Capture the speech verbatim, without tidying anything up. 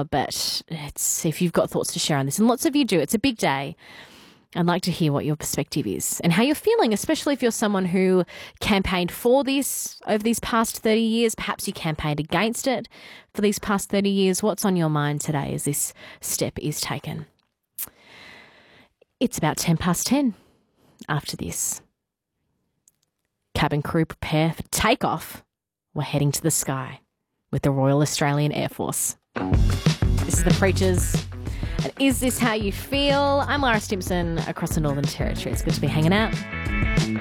sure, but it's if you've got thoughts to share on this, and lots of you do, it's a big day. I'd like to hear what your perspective is and how you're feeling, especially if you're someone who campaigned for this over these past thirty years. Perhaps you campaigned against it for these past thirty years. What's on your mind today as this step is taken? It's about ten past ten after this. Cabin crew prepare for takeoff. We're heading to the sky with the Royal Australian Air Force. This is The Preachers. And is this how you feel? I'm Lara Stimson across the Northern Territory. It's good to be hanging out.